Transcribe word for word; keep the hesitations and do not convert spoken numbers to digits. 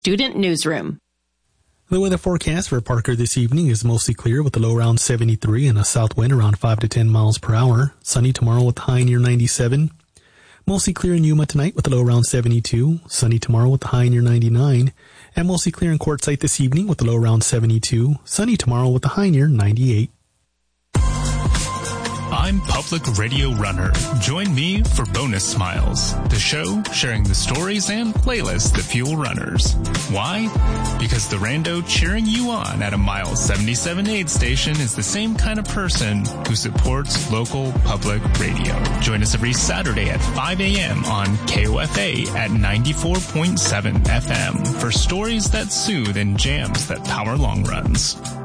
Student Newsroom. The weather forecast for Parker this evening is mostly clear with a low around seventy-three and a south wind around five to ten miles per hour. Sunny tomorrow with a high near ninety-seven. Mostly clear in Yuma tonight with a low around seventy-two. Sunny tomorrow with a high near ninety-nine. And mostly clear in Quartzsite this evening with a low around seventy-two. Sunny tomorrow with a high near ninety-eight. I'm Public Radio Runner. Join me for Bonus Smiles, the show sharing the stories and playlists that fuel runners. Why? Because the rando cheering you on at a mile seventy-seven aid station is the same kind of person who supports local public radio. Join us every Saturday at five a.m. on K O F A at ninety-four point seven F M for stories that soothe and jams that power long runs.